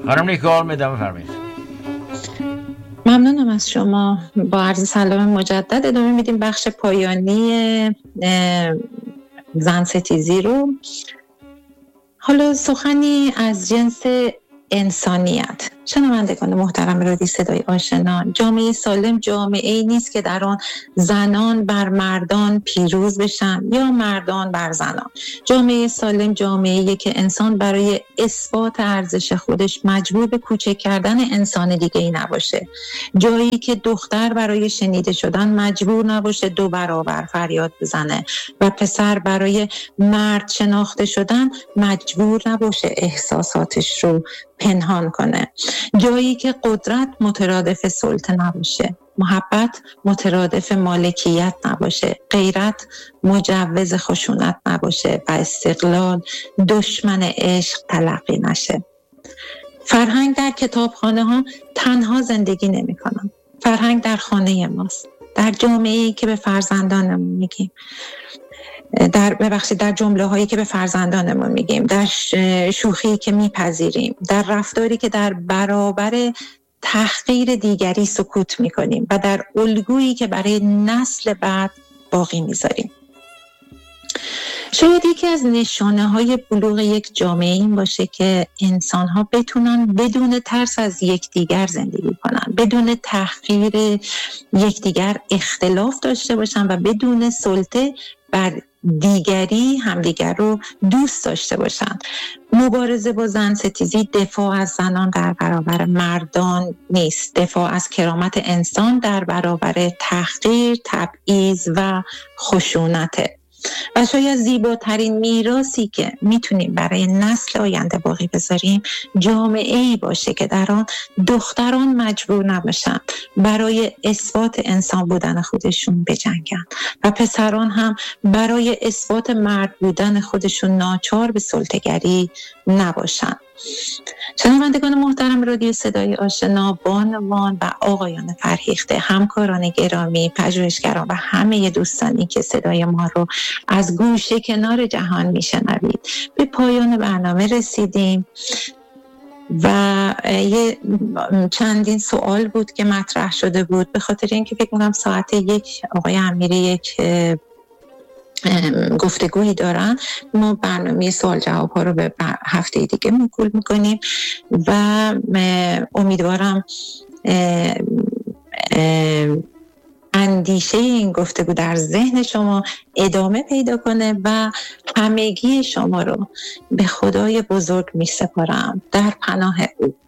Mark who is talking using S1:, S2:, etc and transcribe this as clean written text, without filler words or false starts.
S1: خانم نیکول ادامه فرمایید.
S2: ممنونم از شما. با عرض سلام مجدد ادامه میدیم بخش پایانی زن ستیزی رو. حالا سخنی از جنس انسانیت. شنوندگان محترم رادیو صدای آشنا، جامعه سالم جامعه‌ای نیست که در آن زنان بر مردان پیروز بشن یا مردان بر زنان. جامعه سالم جامعه‌ای که انسان برای اثبات ارزش خودش مجبور به کوچک کردن انسان دیگه‌ای نباشه. جایی که دختر برای شنیده شدن مجبور نباشه 2 برابر فریاد بزنه و پسر برای مرد شناخته شدن مجبور نباشه احساساتش رو پنهان کنه. جایی که قدرت مترادف سلطه نباشه، محبت مترادف مالکیت نباشه، غیرت مجوز خشونت نباشه و استقلال دشمن عشق تلقی نشه. فرهنگ در کتابخانه ها تنها زندگی نمی کنن. فرهنگ در خانه ماست، در جامعه‌ای که به فرزندانمون میگیم، در جمله هایی که به فرزندانمون میگیم، در شوخی که میپذیریم، در رفتاری که در برابر تحقیر دیگری سکوت میکنیم و در الگویی که برای نسل بعد باقی میذاریم. شاید یکی از نشانه های بلوغ یک جامعه این باشه که انسان ها بتونن بدون ترس از یکدیگر زندگی کنن، بدون تحقیر یکدیگر اختلاف داشته باشن و بدون سلطه بر دیگری همدیگر رو دوست داشته باشن. مبارزه با زن ستیزی دفاع از زنان در برابر مردان نیست، دفاع از کرامت انسان در برابر تحقیر، تبعیض و خشونته. و شاید زیباترین میراثی که میتونیم برای نسل آینده باقی بذاریم جامعه‌ای باشه که در آن دختران مجبور نباشن برای اثبات انسان بودن خودشون بجنگن و پسران هم برای اثبات مرد بودن خودشون ناچار به سلطه‌گری نباشن. شنوندگان محترم رادیو صدای آشنا، بانوان و آقایان فرهیخته، همکاران گرامی، پژوهشگران و همه دوستانی که صدای ما رو از گوشه کنار جهان میشنوید، به پایان برنامه رسیدیم و یه چندین سوال بود که مطرح شده بود. به خاطر اینکه فکر کنم ساعت 1 آقای امیری یک گفتگویی دارن، ما برنامه سوال جواب ها رو به هفته دیگه موکول میکنیم و امیدوارم اندیشه این گفتگو در ذهن شما ادامه پیدا کنه و همگی شما رو به خدای بزرگ می سپارم در پناه او.